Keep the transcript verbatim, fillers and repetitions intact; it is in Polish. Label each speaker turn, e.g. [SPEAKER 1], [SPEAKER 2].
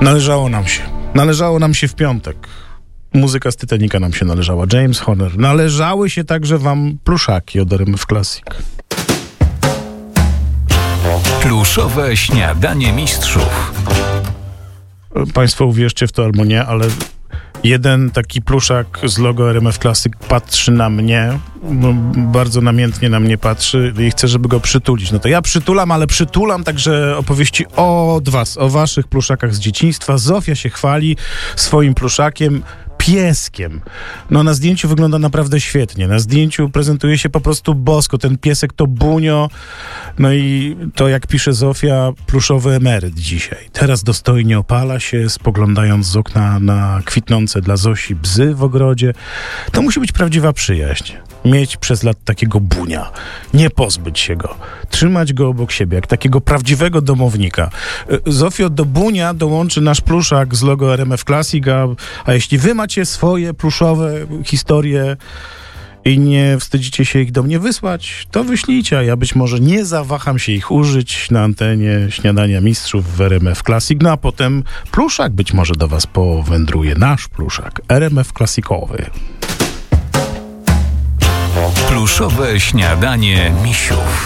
[SPEAKER 1] Należało nam się. Należało nam się w piątek. Muzyka z Titanica nam się należała. James Horner. Należały się także wam pluszaki od R M F Classic.
[SPEAKER 2] Pluszowe śniadanie mistrzów.
[SPEAKER 1] Państwo uwierzcie w to albo nie, ale jeden taki pluszak z logo R M F Classic patrzy na mnie, bardzo namiętnie na mnie patrzy i chce, żeby go przytulić. No to ja przytulam, ale przytulam także opowieści od was, o waszych pluszakach z dzieciństwa. Zofia się chwali swoim pluszakiem, pieskiem. No na zdjęciu wygląda naprawdę świetnie. Na zdjęciu prezentuje się po prostu bosko. Ten piesek to Bunio. No i to, jak pisze Zofia, pluszowy emeryt dzisiaj. Teraz dostojnie opala się, spoglądając z okna na kwitnące dla Zosi bzy w ogrodzie. To musi być prawdziwa przyjaźń. Mieć przez lat takiego Bunia. Nie pozbyć się go. Trzymać go obok siebie, jak takiego prawdziwego domownika. Zofio, do Bunia dołączy nasz pluszak z logo R M F Classic, a, a jeśli wy macie swoje pluszowe historie i nie wstydzicie się ich do mnie wysłać, to wyślijcie, a ja być może nie zawaham się ich użyć na antenie Śniadania Mistrzów w R M F Classic, no a potem pluszak być może do was powędruje. Nasz pluszak, R M F Classicowy.
[SPEAKER 2] Pluszowe śniadanie misiów.